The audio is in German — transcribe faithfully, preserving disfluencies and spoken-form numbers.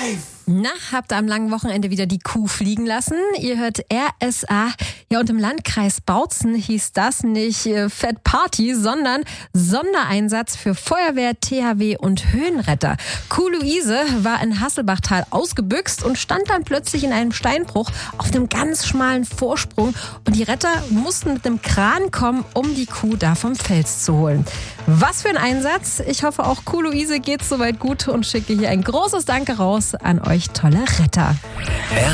Na, habt ihr am langen Wochenende wieder die Kuh fliegen lassen? Ihr hört R S A. Ja, und im Landkreis Bautzen hieß das nicht äh, Fett Party, sondern Sondereinsatz für Feuerwehr, T H W und Höhenretter. Kuh Luise war in Hasselbachtal ausgebüxt und stand dann plötzlich in einem Steinbruch auf einem ganz schmalen Vorsprung. Und die Retter mussten mit einem Kran kommen, um die Kuh da vom Fels zu holen. Was für ein Einsatz. Ich hoffe, auch Kuh Luise geht's soweit gut und schicke hier ein großes Danke raus an euch tolle Retter.